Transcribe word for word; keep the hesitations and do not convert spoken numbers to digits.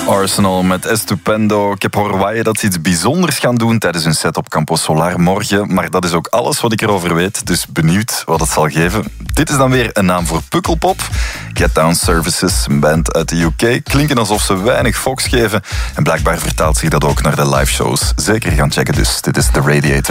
Arsenal met Estupendo. Ik heb horen waaien dat ze iets bijzonders gaan doen tijdens hun set op Campo Solar morgen. Maar dat is ook alles wat ik erover weet. Dus benieuwd wat het zal geven. Dit is dan weer een naam voor Pukkelpop. Get Down Services, een band uit de U K. Klinken alsof ze weinig fox geven. En blijkbaar vertaalt zich dat ook naar de live shows. Zeker gaan checken dus. Dit is The Radiator.